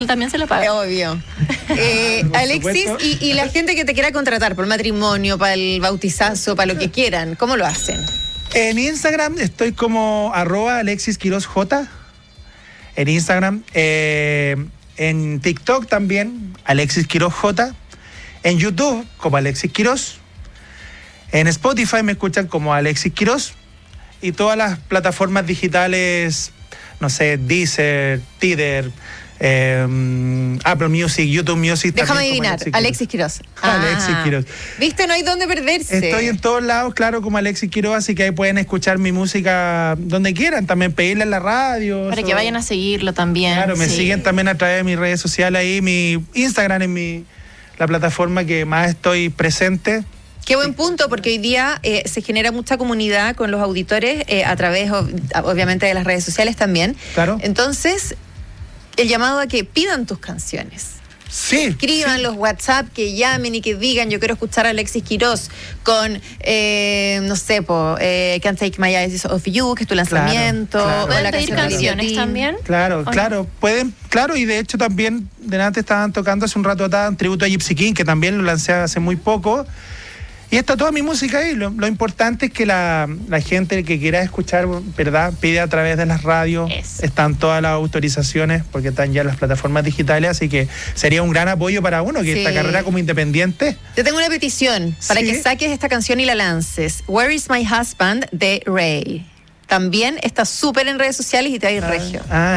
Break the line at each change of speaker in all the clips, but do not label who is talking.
también se lo paga.
Obvio. Alexis, y la gente que te quiera contratar por matrimonio, para el bautizazo, para lo que quieran, ¿cómo lo hacen?
En Instagram estoy como @AlexisQuirozJ. En Instagram. En TikTok también, Alexis Quiroz J. En YouTube, como Alexis Quiroz. En Spotify me escuchan como Alexis Quiroz. Y todas las plataformas digitales, no sé, Deezer, Tidal, Apple Music, YouTube Music.
Déjame adivinar, Alexis Quiroz.
Alexis Quiroz.
¿Viste? No hay dónde perderse.
Estoy en todos lados, claro, como Alexis Quiroz, así que ahí pueden escuchar mi música donde quieran, también pedirla en la radio.
Para que vayan a seguirlo también.
Claro, me siguen también a través de mis redes sociales, ahí mi Instagram es la plataforma que más estoy presente.
Qué buen punto, porque hoy día se genera mucha comunidad con los auditores a través, obviamente, de las redes sociales también.
Claro.
Entonces, el llamado a que pidan tus canciones.
Sí.
Escriban los WhatsApp, que llamen y que digan, yo quiero escuchar a Alexis Quiroz con, no sé, Can't Take My Eyes Off You, que es tu lanzamiento.
Claro.
¿Pueden
la
pedir
canción de
canciones también?
Claro, claro. Pueden, claro, y de hecho también, delante estaban tocando hace un rato atrás un tributo a Gypsy King, que también lo lancé hace muy poco. Y está toda mi música ahí. Lo importante es que la gente que quiera escuchar, ¿verdad?, pide a través de las radios. Están todas las autorizaciones, porque están ya las plataformas digitales, así que sería un gran apoyo para uno, que esta carrera como independiente.
Yo tengo una petición para que saques esta canción y la lances. Where is My Husband, de Ray. También está súper en redes sociales y te va a ir regio.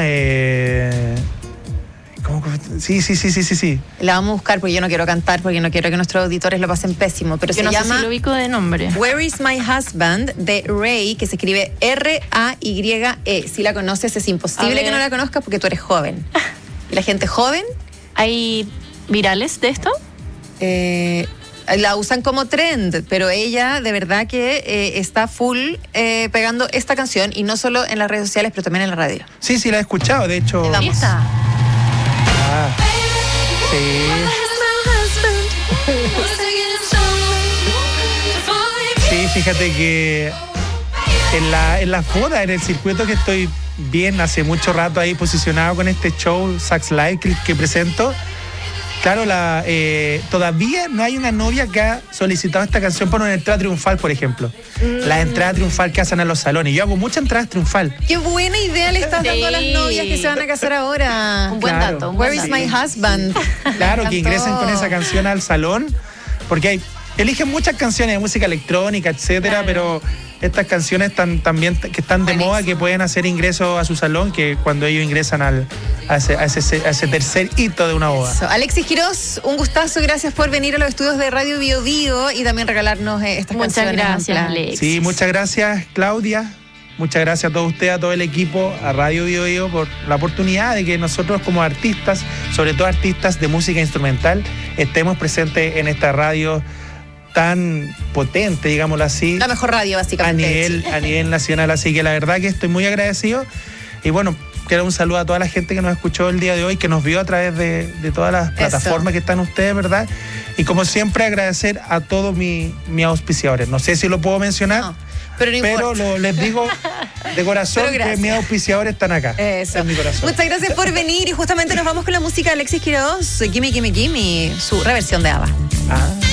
¿Cómo? Sí.
La vamos a buscar porque yo no quiero cantar, porque no quiero que nuestros auditores lo pasen pésimo. Pero
yo
se
no
llama
sé si lo ubico de nombre.
Where is My Husband, de Ray, que se escribe R-A-Y-E. Si la conoces, es imposible que no la conozcas porque tú eres joven. ¿Y la gente joven?
¿Hay virales de esto?
La usan como trend, pero ella de verdad que está full pegando esta canción, y no solo en las redes sociales, pero también en la radio.
Sí, la he escuchado, de hecho.
Vamos.
Sí, fíjate que en la boda, en el circuito que estoy bien hace mucho rato ahí posicionado con este show Sax Live que presento. Claro, todavía no hay una novia que ha solicitado esta canción por una entrada triunfal, por ejemplo. La entrada triunfal que hacen a los salones. Yo hago muchas entradas triunfal.
Qué buena idea le estás dando a las novias que se van a casar ahora.
Un buen dato.
Where is My Husband?
Claro, que ingresen con esa canción al salón, porque eligen muchas canciones de música electrónica, etcétera, pero estas canciones también que están de moda, que pueden hacer ingreso a su salón, que cuando ellos ingresan a ese tercer hito de una boda.
Eso. Alexis Quiroz, un gustazo, gracias por venir a los estudios de Radio Bio Bio y también regalarnos estas canciones.
Muchas gracias, Alexis.
Sí, muchas gracias, Claudia. Muchas gracias a todos ustedes, a todo el equipo, a Radio Bio Bio, por la oportunidad de que nosotros como artistas, sobre todo artistas de música instrumental, estemos presentes en esta radio tan potente, digámoslo así.
La mejor radio, básicamente.
A nivel nacional, así que la verdad que estoy muy agradecido. Y bueno, quiero un saludo a toda la gente que nos escuchó el día de hoy, que nos vio a través de todas las plataformas que están ustedes, ¿verdad? Y como siempre, agradecer a todos mis auspiciadores. No sé si lo puedo mencionar.
No, pero
les digo de corazón que mis auspiciadores están acá.
Eso.
En mi corazón.
Muchas gracias por venir, y justamente nos vamos con la música de Alexis Quiroz, Gimme, Gimme, Gimme, su reversión de ABBA.